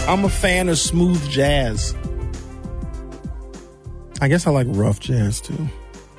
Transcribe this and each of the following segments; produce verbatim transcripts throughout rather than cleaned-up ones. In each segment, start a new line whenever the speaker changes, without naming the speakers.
I'm a fan of smooth jazz. I guess I like rough jazz too.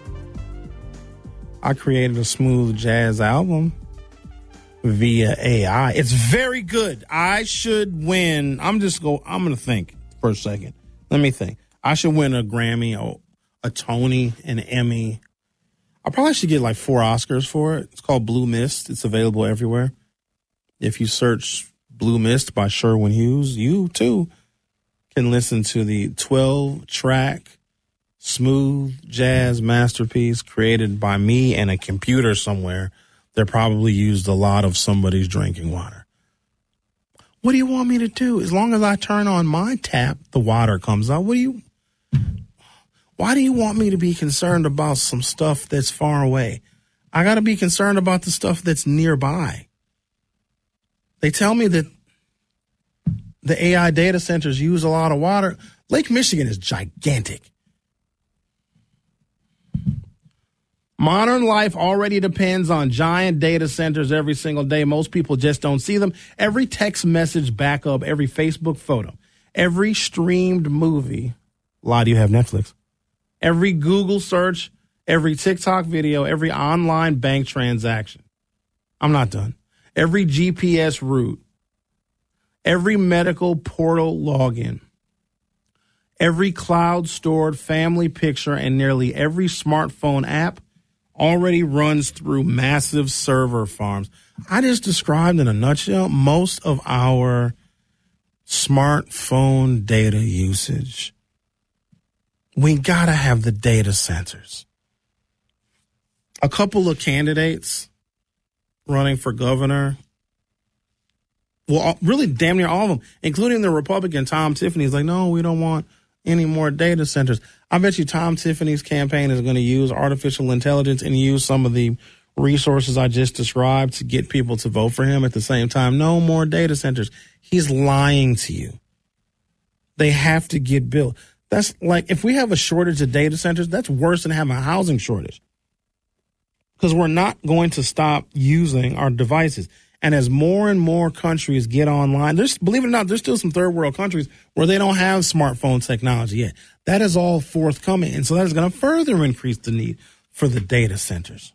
I created a smooth jazz album via A I. It's very good. I should win. I'm just go. I'm gonna think for a second. Let me think. I should win a Grammy, or a Tony, an Emmy. I probably should get like four Oscars for it. It's called Blue Mist. It's available everywhere. If you search Blue Mist by Sherwin Hughes, you too can listen to the twelve track smooth jazz masterpiece created by me and a computer somewhere that probably used a lot of somebody's drinking water. What do you want me to do? As long as I turn on my tap, the water comes out. What do you, why do you want me to be concerned about some stuff that's far away? I got to be concerned about the stuff that's nearby. They tell me that the A I data centers use a lot of water. Lake Michigan is gigantic. Modern life already depends on giant data centers every single day. Most people just don't see them. Every text message backup, every Facebook photo, every streamed movie. A lot of you have Netflix. Every Google search, every TikTok video, every online bank transaction. I'm not done. Every G P S route, every medical portal login, every cloud-stored family picture, and nearly every smartphone app already runs through massive server farms. I just described in a nutshell most of our smartphone data usage. We got to have the data centers. A couple of candidates running for governor, well, really damn near all of them, including the Republican Tom Tiffany, is like, no, we don't want any more data centers. I bet you Tom Tiffany's campaign is going to use artificial intelligence and use some of the resources I just described to get people to vote for him at the same time. No more data centers. He's lying to you. They have to get built. That's like, if we have a shortage of data centers, that's worse than having a housing shortage. Because we're not going to stop using our devices. And as more and more countries get online, there's, believe it or not, there's still some third world countries where they don't have smartphone technology yet. That is all forthcoming. And so that is going to further increase the need for the data centers.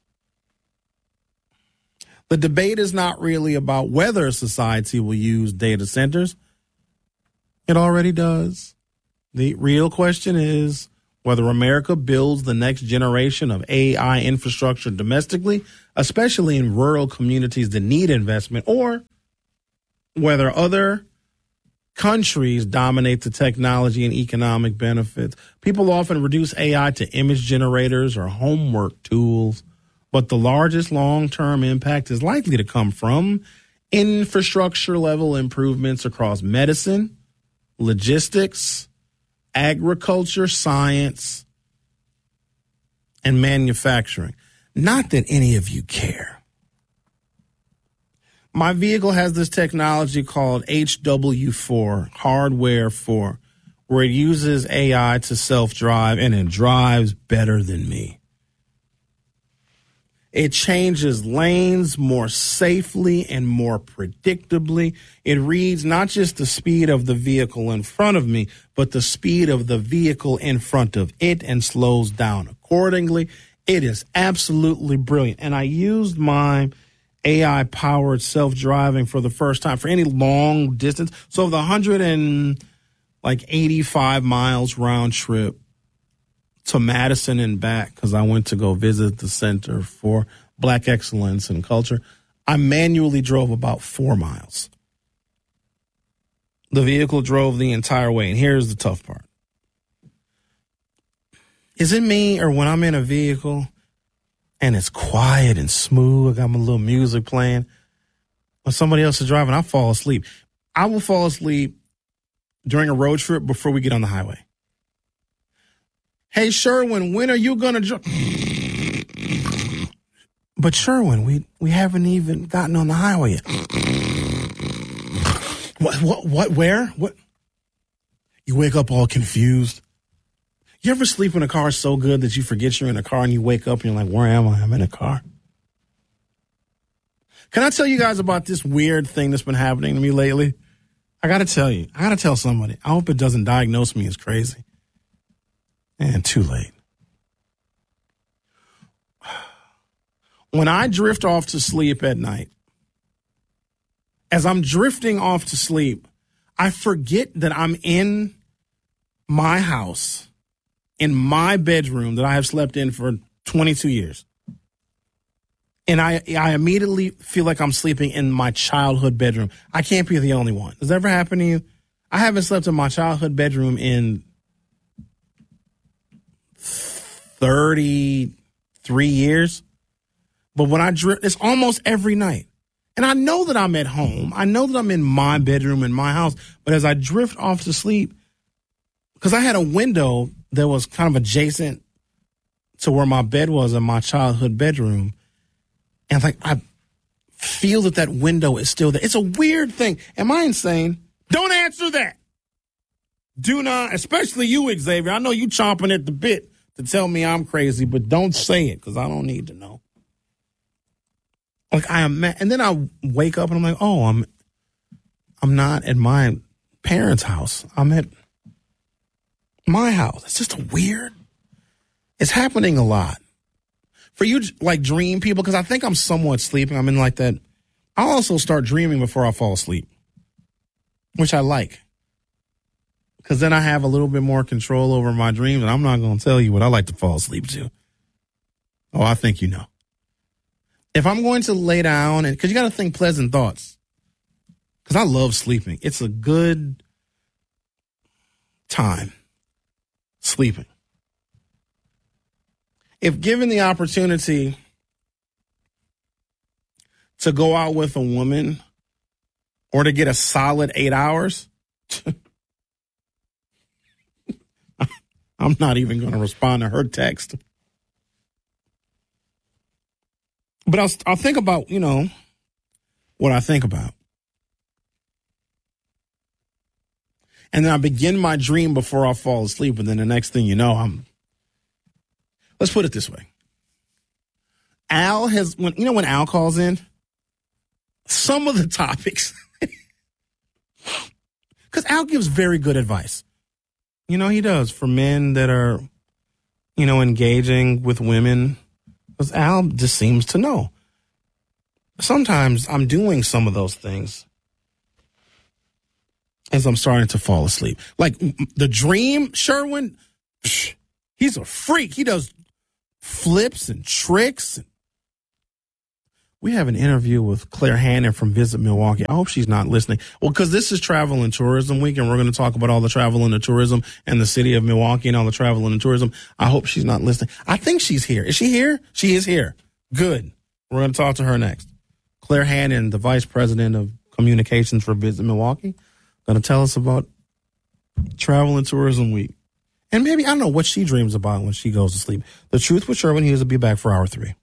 The debate is not really about whether society will use data centers. It already does. The real question is whether America builds the next generation of A I infrastructure domestically, especially in rural communities that need investment, or whether other countries dominate the technology and economic benefits. People often reduce A I to image generators or homework tools, but the largest long-term impact is likely to come from infrastructure level improvements across medicine, logistics, agriculture, science, and manufacturing. Not that any of you care. My vehicle has this technology called H W four, hardware four, where it uses A I to self-drive, and it drives better than me. It changes lanes more safely and more predictably. It reads not just the speed of the vehicle in front of me, but the speed of the vehicle in front of it, and slows down accordingly. It is absolutely brilliant. And I used my A I-powered self-driving for the first time for any long distance. So the one hundred eighty-five miles round trip to Madison and back, because I went to go visit the Center for Black Excellence and Culture, I manually drove about four miles. The vehicle drove the entire way. And here's the tough part. Is it me, or when I'm in a vehicle and it's quiet and smooth, I got my little music playing, when somebody else is driving, I fall asleep. I will fall asleep during a road trip before we get on the highway. Hey, Sherwin, when are you going to drive? But Sherwin, we, we haven't even gotten on the highway yet. What, what, what, where? What? You wake up all confused. You ever sleep in a car so good that you forget you're in a car, and you wake up and you're like, where am I? I'm in a car. Can I tell you guys about this weird thing that's been happening to me lately? I got to tell you, I got to tell somebody. I hope it doesn't diagnose me as crazy. And too late. When I drift off to sleep at night, as I'm drifting off to sleep, I forget that I'm in my house, in my bedroom that I have slept in for twenty-two years. And I, I immediately feel like I'm sleeping in my childhood bedroom. I can't be the only one. Does that ever happen to you? I haven't slept in my childhood bedroom in thirty-three years. But when I drift, it's almost every night. And I know that I'm at home. I know that I'm in my bedroom in my house. But as I drift off to sleep, because I had a window that was kind of adjacent to where my bed was in my childhood bedroom. And like, I feel that that window is still there. It's a weird thing. Am I insane? Don't answer that. Do not, especially you, Xavier. I know you chomping at the bit to tell me I'm crazy, but don't say it because I don't need to know. Like I am, and then I wake up and I'm like, oh, I'm, I'm not at my parents' house. I'm at my house. It's just a weird. It's happening a lot. For you, like dream people, because I think I'm somewhat sleeping. I'm in like that. I'll also start dreaming before I fall asleep, which I like. Because then I have a little bit more control over my dreams, and I'm not going to tell you what I like to fall asleep to. Oh, I think you know. If I'm going to lay down, and because you got to think pleasant thoughts, because I love sleeping. It's a good time sleeping. If given the opportunity to go out with a woman or to get a solid eight hours, I'm not even going to respond to her text. But I'll, I'll think about, you know, what I think about. And then I begin my dream before I fall asleep. And then the next thing you know, I'm, let's put it this way. Al has, when you know when Al calls in, some of the topics, because Al gives very good advice. You know, he does for men that are, you know, engaging with women. Because Al just seems to know. Sometimes I'm doing some of those things as I'm starting to fall asleep. Like the dream, Sherwin, psh, he's a freak. He does flips and tricks. We have an interview with Claire Hannon from Visit Milwaukee. I hope she's not listening. Well, because this is Travel and Tourism Week, and we're going to talk about all the travel and the tourism and the city of Milwaukee and all the travel and the tourism. I hope she's not listening. I think she's here. Is she here? She is here. Good. We're going to talk to her next. Claire Hannon, the Vice President of Communications for Visit Milwaukee, going to tell us about Travel and Tourism Week. And maybe, I don't know what she dreams about when she goes to sleep. The Truth with Sherwin Hughes will be back for hour three.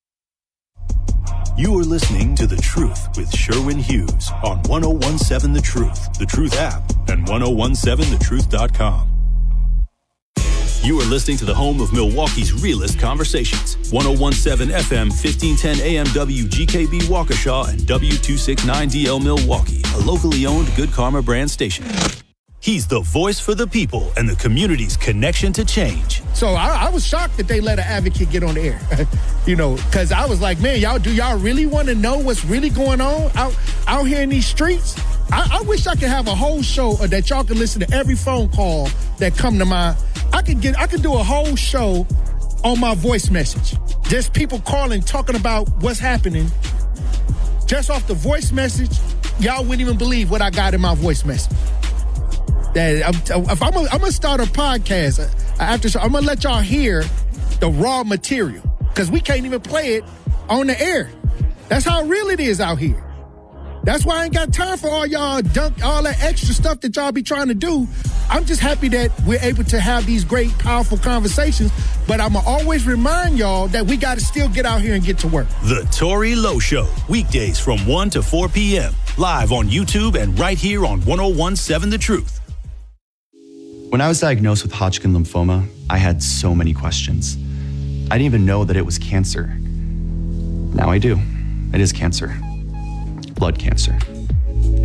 You are listening to The Truth with Sherwin Hughes on one oh one seven The Truth, The Truth app, and ten seventeen the truth dot com. You are listening to the home of Milwaukee's realest conversations. ten seventeen F M, fifteen ten A M W G K B Waukesha and W two sixty-nine D L Milwaukee, a locally owned Good Karma brand station. He's the voice for the people and the community's connection to change.
So I, I was shocked that they let an advocate get on the air, you know, because I was like, man, y'all, do y'all really want to know what's really going on out, out here in these streets? I, I wish I could have a whole show that y'all could listen to every phone call that come to my, I could get, I could do a whole show on my voice message. Just people calling, talking about what's happening. Just off the voice message, y'all wouldn't even believe what I got in my voice message. That I'm, if I'm going to start a podcast after, I'm going to let y'all hear the raw material because we can't even play it on the air. That's how real it is out here. That's why I ain't got time for all y'all dunk, all that extra stuff that y'all be trying to do. I'm just happy that we're able to have these great, powerful conversations. But I'm going to always remind y'all that we got to still get out here and get to work.
The Tory Lowe Show, weekdays from one to four p.m. live on YouTube and right here on ten seventeen The Truth.
When I was diagnosed with Hodgkin lymphoma, I had so many questions. I didn't even know that it was cancer. Now I do. It is cancer. Blood cancer. It's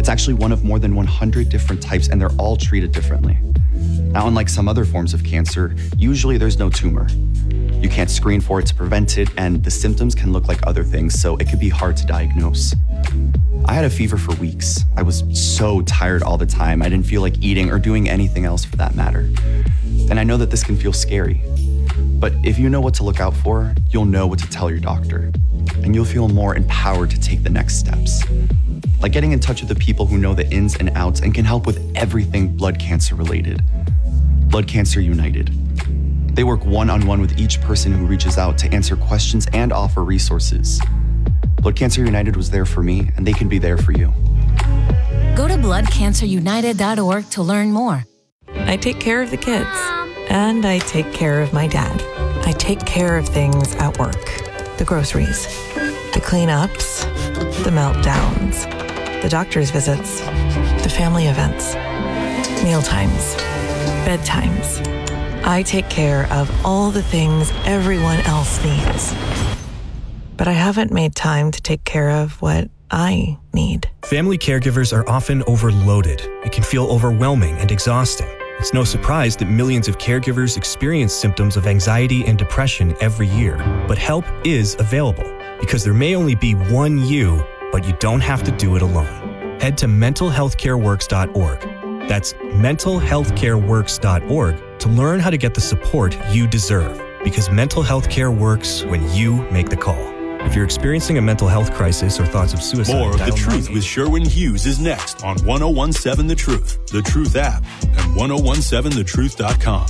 It's actually one of more than one hundred different types, and they're all treated differently. Now, unlike some other forms of cancer, usually there's no tumor. You can't screen for it to prevent it, and the symptoms can look like other things, so it could be hard to diagnose. I had a fever for weeks. I was so tired all the time. I didn't feel like eating or doing anything else for that matter. And I know that this can feel scary. But if you know what to look out for, you'll know what to tell your doctor. And you'll feel more empowered to take the next steps. Like getting in touch with the people who know the ins and outs and can help with everything blood cancer related. Blood Cancer United. They work one-on-one with each person who reaches out to answer questions and offer resources. Blood Cancer United was there for me, and they can be there for you.
Go to blood cancer united dot org to learn more.
I take care of the kids, and I take care of my dad. I take care of things at work. The groceries, the cleanups, the meltdowns, the doctor's visits, the family events, mealtimes, bedtimes. I take care of all the things everyone else needs. But I haven't made time to take care of what I need.
Family caregivers are often overloaded. It can feel overwhelming and exhausting. It's no surprise that millions of caregivers experience symptoms of anxiety and depression every year. But help is available, because there may only be one you, but you don't have to do it alone. Head to mental health care works dot org. That's mental health care works dot org to learn how to get the support you deserve, because mental health care works when you make the call. If you're experiencing a mental health crisis or thoughts of suicide,
more of The
dial
Truth
nine-
with Sherwin Hughes is next on one oh one seven The Truth, The Truth app, and one oh one seven the truth dot com.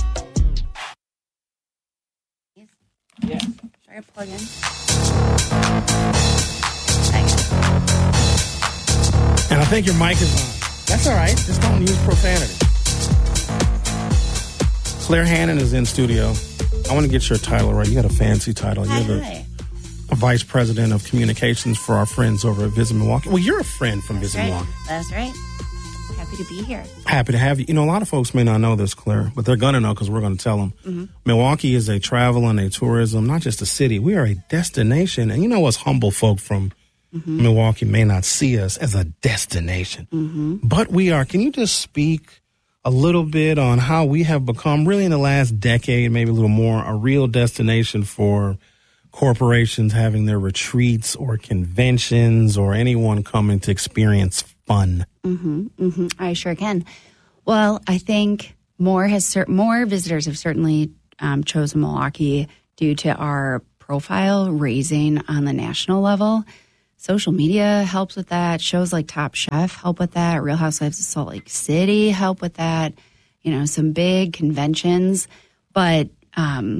Yeah. Try to plug in.
And I think your mic is on. That's all right. Just don't use profanity. Claire Hannon is in studio. I want to get your title right. You got a fancy title.
Hi,
You're the
hi.
Vice President of Communications for our friends over at Visit Milwaukee. Well, you're a friend from
That's
Visit
right.
Milwaukee.
That's right. Happy to be here.
Happy to have you. You know, a lot of folks may not know this, Claire, but they're going to know because we're going to tell them.
Mm-hmm.
Milwaukee is a travel and a tourism, not just a city. We are a destination. And you know, us humble folk from mm-hmm. Milwaukee may not see us as a destination,
Mm-hmm.
but we are. Can you just speak a little bit on how we have become, really in the last decade, maybe a little more, a real destination for corporations having their retreats or conventions or anyone coming to experience fun?
Mm-hmm, mm-hmm. I sure can. Well, I think more has cer- more visitors have certainly um, chosen Milwaukee due to our profile raising on the national level. Social media helps with that. Shows like Top Chef help with that. Real Housewives of Salt Lake City help with that. You know, some big conventions. But um,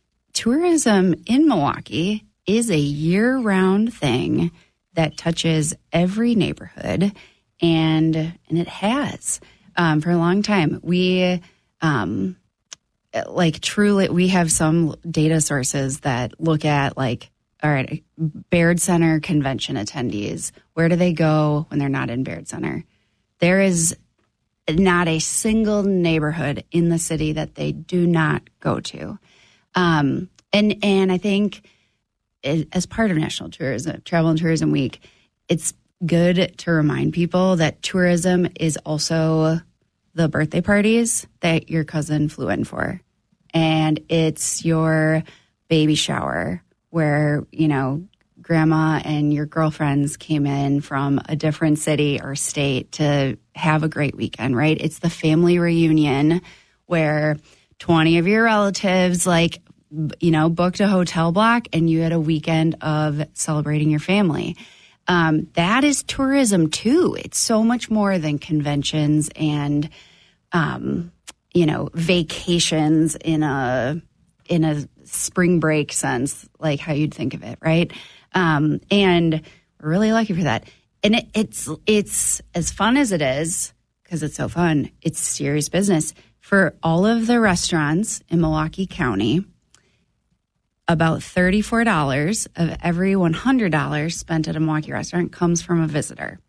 tourism in Milwaukee is a year-round thing that touches every neighborhood, and and it has um, for a long time. We um, like truly we have some data sources that look at like, all right, Baird Center convention attendees. Where do they go when they're not in Baird Center? There is not a single neighborhood in the city that they do not go to, um, and and I think it, as part of National Tourism Travel and Tourism Week, it's good to remind people that tourism is also the birthday parties that your cousin flew in for. And it's your baby shower where, you know, grandma and your girlfriends came in from a different city or state to have a great weekend, right? It's the family reunion where twenty of your relatives, like, you know, booked a hotel block and you had a weekend of celebrating your family. Um, that is tourism too. It's so much more than conventions and, um, you know, vacations in a in a spring break sense, like how you'd think of it, right? Um, and we're really lucky for that. And it, it's it's as fun as it is, because it's so fun. It's serious business for all of the restaurants in Milwaukee County. About thirty-four dollars of every one hundred dollars spent at a Milwaukee restaurant comes from a visitor.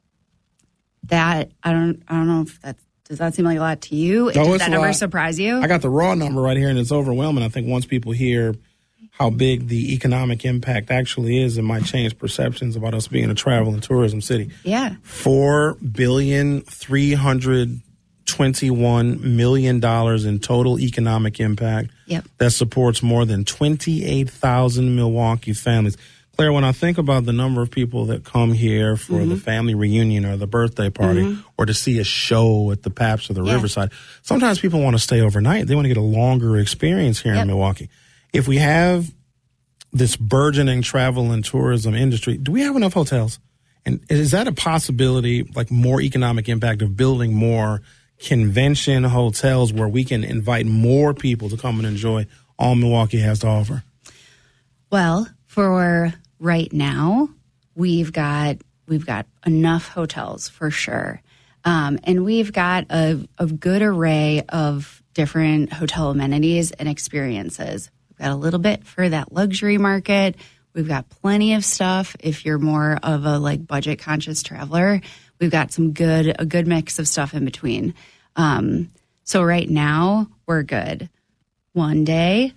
That, I don't I don't know if that, does that seem like a lot to you?
No,
Does
it's
that
a
number
lot.
surprise you?
I got the raw number right here, and it's overwhelming. I think once people hear how big the economic impact actually is, it might change perceptions about us being a travel and tourism city.
Yeah.
Four billion three hundred twenty-one million dollars in total economic impact.
Yep.
That supports more than twenty-eight thousand Milwaukee families. Claire, when I think about the number of people that come here for mm-hmm. the family reunion or the birthday party mm-hmm. or to see a show at the Paps or the yeah. Riverside, sometimes people want to stay overnight. They want to get a longer experience here yep. in Milwaukee. If we have this burgeoning travel and tourism industry, do we have enough hotels? And is that a possibility, like more economic impact of building more convention hotels where we can invite more people to come and enjoy all Milwaukee has to offer?
Well, for right now, we've got we've got enough hotels for sure. Um, and we've got a, a good array of different hotel amenities and experiences. We've got a little bit for that luxury market. We've got plenty of stuff if you're more of a like budget conscious traveler. We've got some good, a good mix of stuff in between. Um, so right now we're good. One day,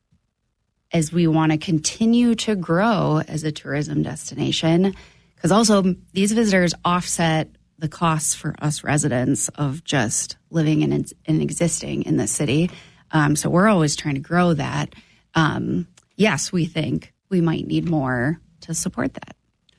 as we want to continue to grow as a tourism destination, because also these visitors offset the costs for us residents of just living and, and existing in the city. Um, so we're always trying to grow that. Um, yes, we think we might need more to support that.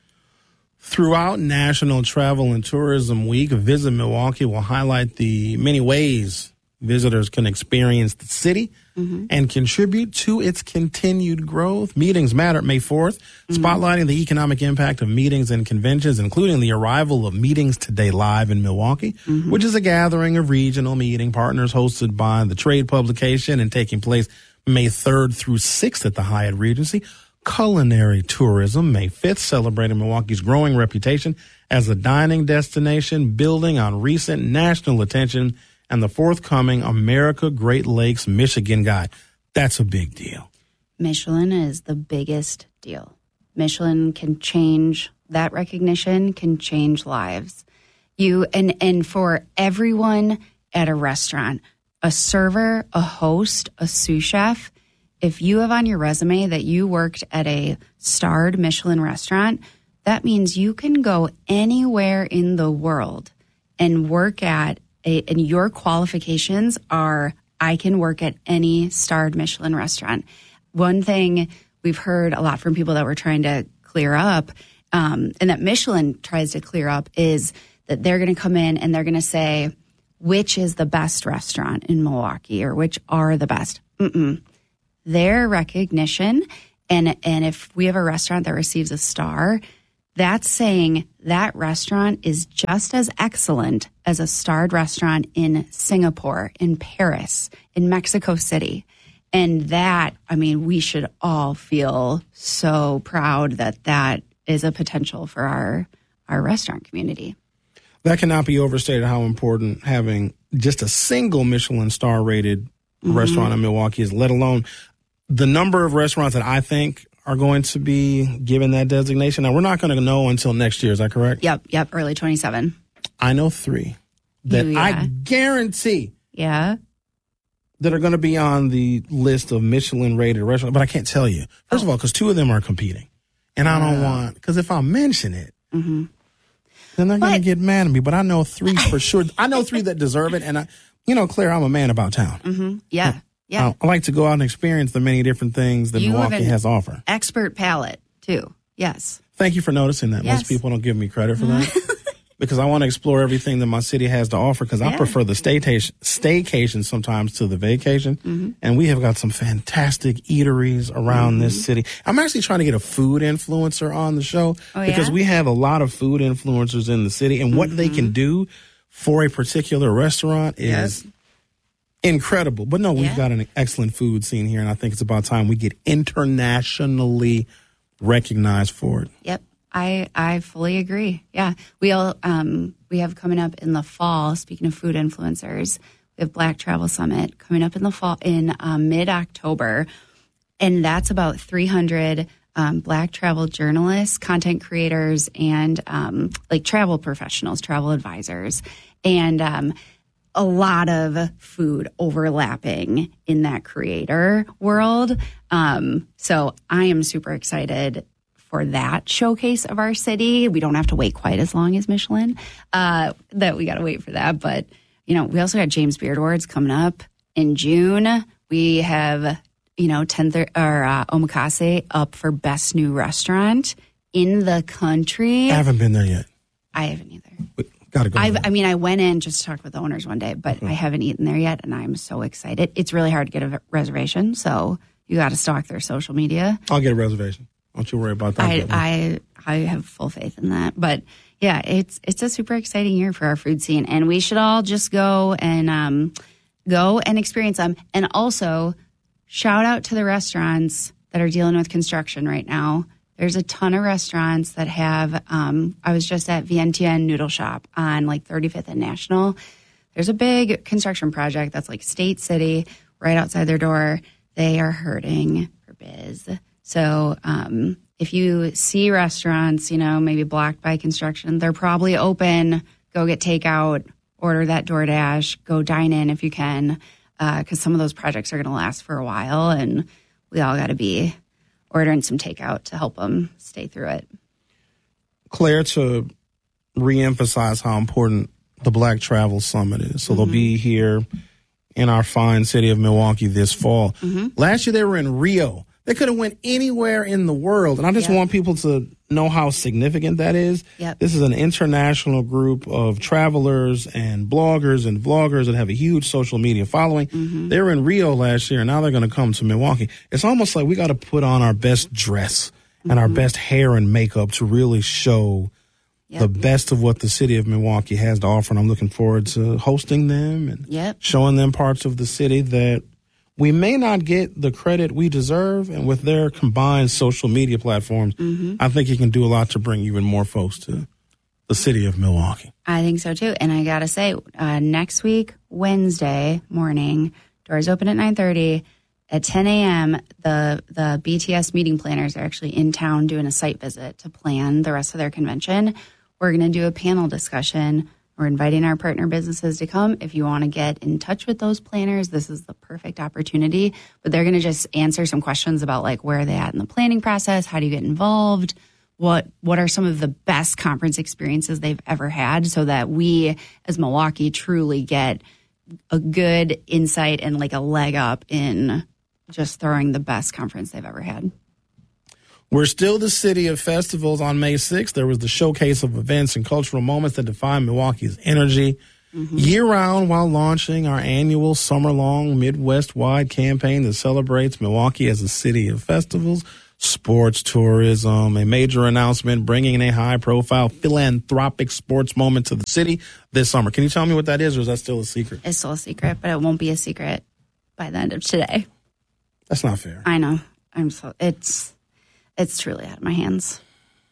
Throughout National Travel and Tourism Week, Visit Milwaukee will highlight the many ways visitors can experience the city mm-hmm. and contribute to its continued growth. Meetings Matter, May fourth, mm-hmm. spotlighting the economic impact of meetings and conventions, including the arrival of Meetings Today Live in Milwaukee, mm-hmm. which is a gathering of regional meeting partners hosted by the trade publication and taking place May third through sixth at the Hyatt Regency. Culinary tourism, May fifth, celebrating Milwaukee's growing reputation as a dining destination, building on recent national attention and the forthcoming America Great Lakes Michigan Guide. That's a big deal.
Michelin is the biggest deal. Michelin can change, that recognition can change lives. You and and for everyone at a restaurant, a server, a host, a sous chef, if you have on your resume that you worked at a starred Michelin restaurant, that means you can go anywhere in the world and work at a, and your qualifications are, I can work at any starred Michelin restaurant. One thing we've heard a lot from people that we're trying to clear up, um, and that Michelin tries to clear up, is that they're going to come in and they're going to say, which is the best restaurant in Milwaukee or which are the best. Mm-mm. Their recognition, and and if we have a restaurant that receives a star, that's saying that restaurant is just as excellent as a starred restaurant in Singapore, in Paris, in Mexico City. And that, I mean, we should all feel so proud that that is a potential for our, our restaurant community.
That cannot be overstated how important having just a single Michelin star rated mm-hmm. restaurant in Milwaukee is, let alone the number of restaurants that I think are going to be given that designation. Now, we're not going to know until next year. Is that correct?
Yep. Yep. Early twenty-seven.
I know three that
you, yeah.
I guarantee
yeah.
that are going to be on the list of Michelin rated restaurants, but I can't tell you. First oh. of all, because two of them are competing. And I don't uh. want, because if I mention it,
mm-hmm.
then they're going to get mad at me. But I know three for sure. I know three that deserve it. And, I, you know, Claire, I'm a man about town.
Mm-hmm. Yeah. Yeah.
I like to go out and experience the many different things that
you
Milwaukee has to offer.
Expert palate, too. Yes.
Thank you for noticing that.
Yes.
Most people don't give me credit for that. Because I want to explore everything that my city has to offer, because I
yeah.
prefer the staycation, staycation sometimes to the vacation.
Mm-hmm.
And we have got some fantastic eateries around mm-hmm. this city. I'm actually trying to get a food influencer on the show
oh,
because
yeah?
we have a lot of food influencers in the city, and mm-hmm. what they can do for a particular restaurant is yep. incredible. But no, we've yeah. got an excellent food scene here, and I think it's about time we get internationally recognized for it.
Yep. I I fully agree. Yeah. We all um we have coming up in the fall, speaking of food influencers, we have Black Travel Summit coming up in the fall in um, mid-October. And that's about three hundred um, Black travel journalists, content creators, and um, like travel professionals, travel advisors. And um, a lot of food overlapping in that creator world. Um, so I am super excited for that showcase of our city. We don't have to wait quite as long as Michelin, uh, that we got to wait for that. But, you know, we also got James Beard Awards coming up in June. We have, you know, ten thir- or uh, Omakase up for best new restaurant in the country.
I haven't been there yet.
I haven't either.
We gotta go.
I've, I mean, I went in just to talk with the owners one day, but
okay.
I haven't eaten there yet, and I'm so excited. It's really hard to get a reservation, so you got to stalk their social media.
I'll get a reservation. Don't you worry about that.
I, I I have full faith in that. But yeah, it's it's a super exciting year for our food scene, and we should all just go and um, go and experience them. And also, shout out to the restaurants that are dealing with construction right now. There's a ton of restaurants that have. Um, I was just at Vientiane Noodle Shop on like thirty-fifth and National. There's a big construction project that's like State City right outside their door. They are hurting for biz. So um, if you see restaurants, you know, maybe blocked by construction, they're probably open. Go get takeout, order that DoorDash, go dine in if you can, because uh, some of those projects are going to last for a while, and we all got to be ordering some takeout to help them stay through it.
Claire, to reemphasize how important the Black Travel Summit is. So mm-hmm. they'll be here in our fine city of Milwaukee this fall. Mm-hmm. Last year they were in Rio. They could have went anywhere in the world. And I just yep. want people to know how significant that is.
Yep.
This is an international group of travelers and bloggers and vloggers that have a huge social media following. Mm-hmm. They were in Rio last year, and now they're going to come to Milwaukee. It's almost like we got to put on our best dress mm-hmm. and our best hair and makeup to really show yep. the best of what the city of Milwaukee has to offer. And I'm looking forward to hosting them and
yep.
showing them parts of the city that we may not get the credit we deserve, and with their combined social media platforms, mm-hmm. I think you can do a lot to bring even more folks to the city of Milwaukee.
I think so, too. And I got to say, uh, next week, Wednesday morning, doors open at nine thirty. At ten a.m., the, the B T S meeting planners are actually in town doing a site visit to plan the rest of their convention. We're going to do a panel discussion. We're inviting our partner businesses to come. If you want to get in touch with those planners, this is the perfect opportunity. But they're going to just answer some questions about, like, where are they at in the planning process? How do you get involved? What what are some of the best conference experiences they've ever had, so that we as Milwaukee truly get a good insight and like a leg up in just throwing the best conference they've ever had.
We're still the city of festivals. On May sixth, there was the showcase of events and cultural moments that define Milwaukee's energy mm-hmm. year-round, while launching our annual summer-long Midwest-wide campaign that celebrates Milwaukee as a city of festivals, sports, tourism, a major announcement bringing in a high-profile philanthropic sports moment to the city this summer. Can you tell me what that is, or is that still a secret?
It's still a secret, but it won't be a secret by the end of today.
That's not fair.
I know. I'm so it's... It's truly out of my hands.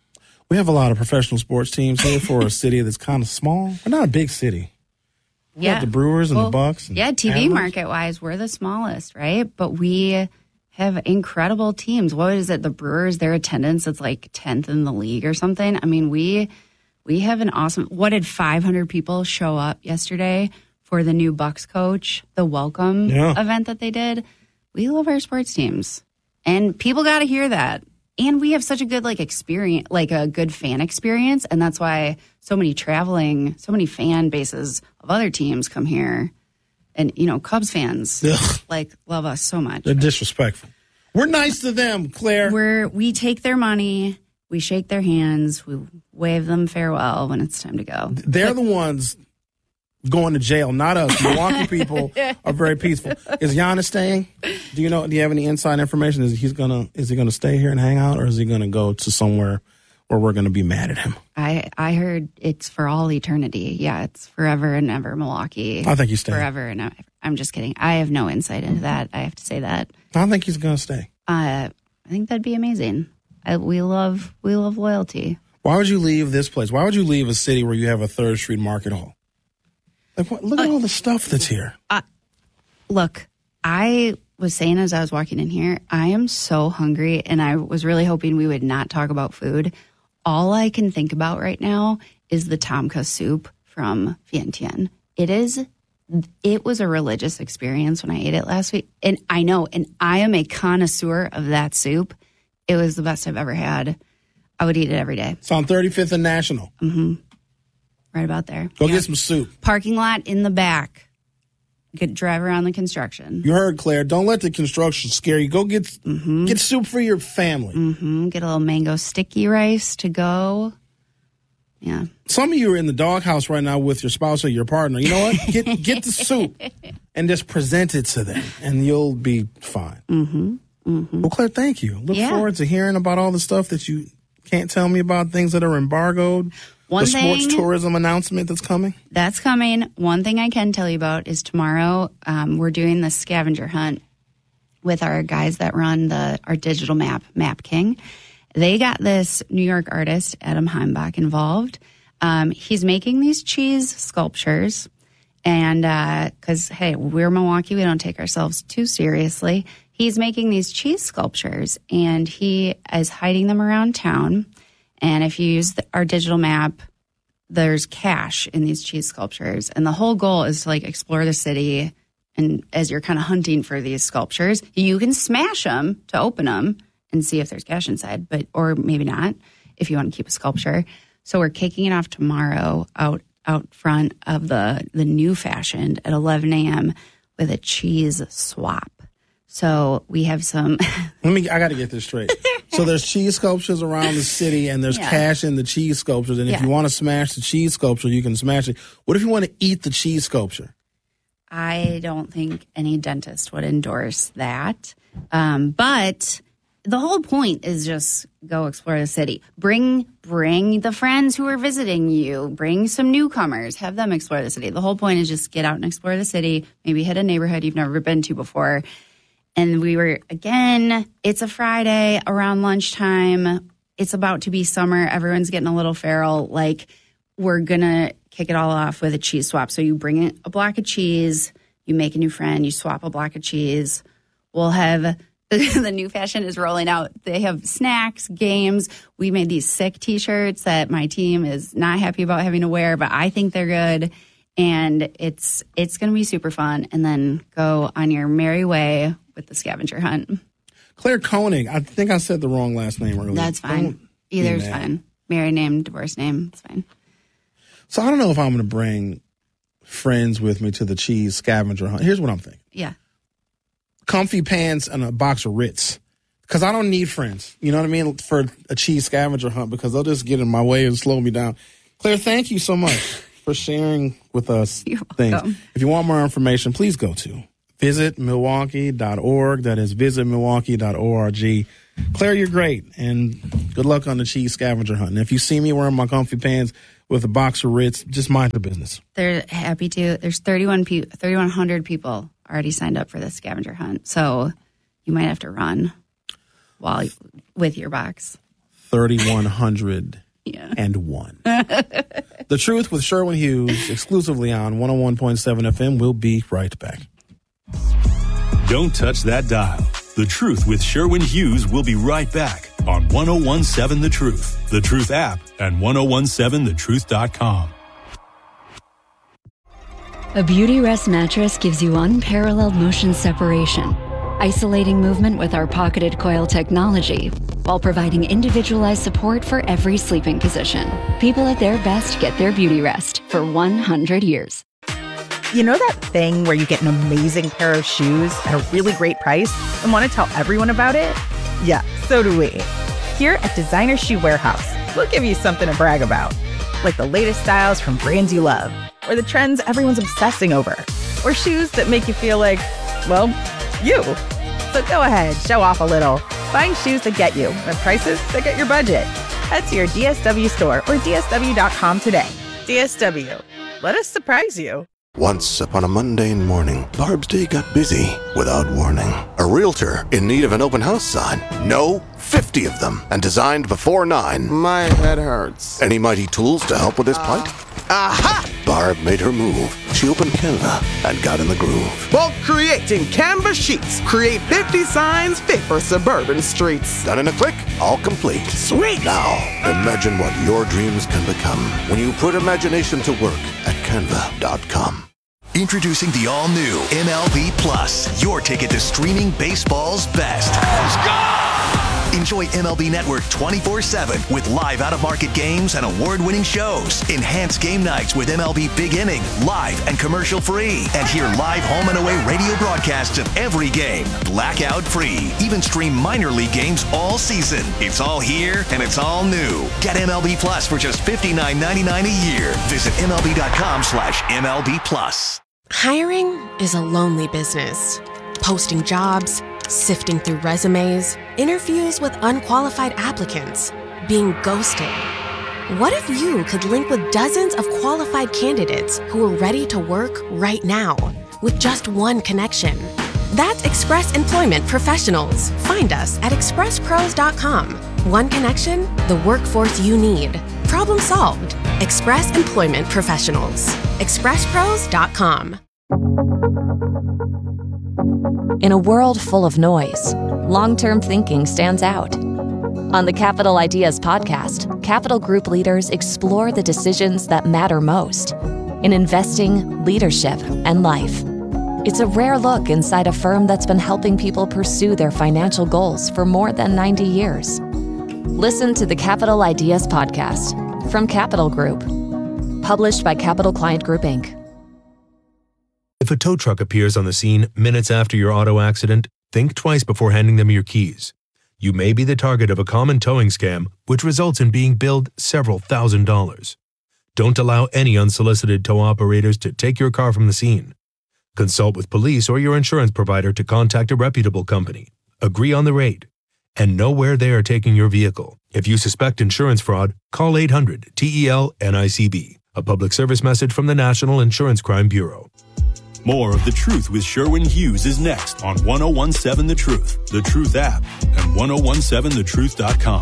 We have a lot of professional sports teams here for a city that's kind of small. We're not a big city. We
yeah.
got the Brewers and
well,
the Bucks. And
yeah, T V market-wise, we're the smallest, right? But we have incredible teams. What is it? The Brewers, their attendance, it's like tenth in the league or something. I mean, we we have an awesome... What did five hundred people show up yesterday for the new Bucks coach, the welcome
yeah.
event that they did? We love our sports teams. And people got to hear that. And we have such a good, like, experience, like a good fan experience. And that's why so many traveling, so many fan bases of other teams come here. And, you know, Cubs fans, Ugh. like, love us so much.
They're disrespectful. We're nice to them, Claire.
We're, we take their money, we shake their hands, we wave them farewell when it's time to go.
They're the ones going to jail, not us. Milwaukee people are very peaceful. Is Giannis staying? Do you know? Do you have any inside information? Is he's gonna? Is he gonna stay here and hang out, or is he gonna go to somewhere where we're gonna be mad at him?
I I heard it's for all eternity. Yeah, it's forever and ever Milwaukee.
I think he's staying
forever and ever. I'm just kidding. I have no insight into that. I have to say that.
I think he's gonna stay.
Uh, I think that'd be amazing. I, we love we love loyalty.
Why would you leave this place? Why would you leave a city where you have a Third Street Market Hall? Like, what, look at uh, all the stuff that's here.
Uh, look, I was saying as I was walking in here, I am so hungry, and I was really hoping we would not talk about food. All I can think about right now is the Tomka soup from Vientiane. It is It was a religious experience when I ate it last week. And I know, and I am a connoisseur of that soup. It was the best I've ever had. I would eat it every day.
It's on thirty-fifth and National.
Mm-hmm. Right about there.
Go
yeah.
get some soup.
Parking lot in the back. Get drive around the construction.
You heard, Claire. Don't let the construction scare you. Go get mm-hmm. get soup for your family.
Mm-hmm. Get a little mango sticky rice to go. Yeah.
Some of you are in the doghouse right now with your spouse or your partner. You know what? Get get the soup and just present it to them, and you'll be fine.
Mm-hmm. Mm-hmm.
Well, Claire, thank you. Look yeah. forward to hearing about all the stuff that you can't tell me about, things that are embargoed.
One
the
thing,
sports tourism announcement that's coming?
That's coming. One thing I can tell you about is tomorrow um, we're doing the scavenger hunt with our guys that run the our digital map, Map King. They got this New York artist, Adam Heimbach, involved. Um, he's making these cheese sculptures. And because, uh, hey, we're Milwaukee, we don't take ourselves too seriously. He's making these cheese sculptures, and he is hiding them around town. And if you use the, our digital map, there's cash in these cheese sculptures. And the whole goal is to, like, explore the city. And as you're kind of hunting for these sculptures, you can smash them to open them and see if there's cash inside, but or maybe not if you want to keep a sculpture. So we're kicking it off tomorrow out out front of the, the New Fashioned at eleven a.m. with a cheese swap. So we have some...
Let me, I got to get this straight. So there's cheese sculptures around the city, and there's yeah. cash in the cheese sculptures. And if yeah. you want to smash the cheese sculpture, you can smash it. What if you want to eat the cheese sculpture?
I don't think any dentist would endorse that. Um, but the whole point is just go explore the city. Bring bring the friends who are visiting you. Bring some newcomers. Have them explore the city. The whole point is just get out and explore the city. Maybe hit a neighborhood you've never been to before. And we were, again, it's a Friday around lunchtime. It's about to be summer. Everyone's getting a little feral. Like, we're going to kick it all off with a cheese swap. So you bring in a block of cheese, you make a new friend, you swap a block of cheese. We'll have, the New Fashion is rolling out. They have snacks, games. We made these sick T-shirts that my team is not happy about having to wear, but I think they're good. And it's it's going to be super fun. And then go on your merry way with the scavenger hunt.
Claire Koenig. I think I said the wrong last name earlier.
That's fine. Don't Either is fine. Married name, divorced name. It's fine.
So I don't know if I'm going to bring friends with me to the cheese scavenger hunt. Here's what I'm thinking.
Yeah.
Comfy pants and a box of Ritz. Because I don't need friends. You know what I mean? For a cheese scavenger hunt, because they'll just get in my way and slow me down. Claire, thank you so much for sharing with us
You're
things.
Welcome.
If you want more information, please go to visit milwaukee dot org. That is visit milwaukee dot org. Claire, you're great, and good luck on the cheese scavenger hunt. And if you see me wearing my comfy pants with a box of Ritz, just mind your business.
They're happy to. There's thirty-one pe- thirty-one hundred people already signed up for the scavenger hunt, so you might have to run while you, with your box.
thirty-one hundred yeah. and one. The Truth with Sherwin Hughes, exclusively on one oh one point seven F M. We'll be right back.
Don't touch that dial. The Truth with Sherwin Hughes will be right back on one oh one seven The Truth, The Truth app, and ten seventeen the truth dot com.
A Beautyrest mattress gives you unparalleled motion separation, isolating movement with our pocketed coil technology, while providing individualized support for every sleeping position. People at their best get their Beautyrest for one hundred years.
You know that thing where you get an amazing pair of shoes at a really great price and want to tell everyone about it? Yeah, so do we. Here at Designer Shoe Warehouse, we'll give you something to brag about, like the latest styles from brands you love, or the trends everyone's obsessing over, or shoes that make you feel like, well, you. So go ahead, show off a little. Find shoes that get you at prices that get your budget. Head to your D S W store or D S W dot com today. D S W. Let us surprise you.
Once upon a mundane morning, Barb's day got busy without warning. A realtor in need of an open house sign. No, fifty of them, and designed before nine.
My head hurts.
Any mighty tools to help with this plight?
Aha!
Barb made her move. She opened Canva and got in the groove.
Bulk creating Canva sheets. Create fifty signs fit for suburban streets.
Done in a click, all complete.
Sweet!
Now, imagine what your dreams can become when you put imagination to work at canva dot com.
Introducing the all-new M L B Plus, your ticket to streaming baseball's best. Let's go! Enjoy M L B Network twenty-four seven with live out-of-market games and award-winning shows. Enhance game nights with M L B Big Inning, live and commercial-free. And hear live home and away radio broadcasts of every game, blackout-free. Even stream minor league games all season. It's all here, and it's all new. Get M L B Plus for just fifty-nine ninety-nine a year. Visit MLB.com slash MLB Plus.
Hiring is a lonely business. Posting jobs, sifting through resumes, interviews with unqualified applicants, being ghosted. What if you could link with dozens of qualified candidates who are ready to work right now with just one connection? That's Express Employment Professionals. Find us at express pros dot com. One connection, the workforce you need. Problem solved. Express Employment Professionals. express pros dot com.
In a world full of noise, long-term thinking stands out. On the Capital Ideas podcast, Capital Group leaders explore the decisions that matter most in investing, leadership, and life. It's a rare look inside a firm that's been helping people pursue their financial goals for more than ninety years. Listen to the Capital Ideas podcast from Capital Group, published by Capital Client Group, Incorporated.
If a tow truck appears on the scene minutes after your auto accident, think twice before handing them your keys. You may be the target of a common towing scam, which results in being billed several thousand dollars. Don't allow any unsolicited tow operators to take your car from the scene. Consult with police or your insurance provider to contact a reputable company. Agree on the rate. And know where they are taking your vehicle. If you suspect insurance fraud, call eight hundred T E L N I C B. A public service message from the National Insurance Crime Bureau.
More of The Truth with Sherwin Hughes is next on ten seventeen The Truth, The Truth app, and ten seventeen the truth dot com.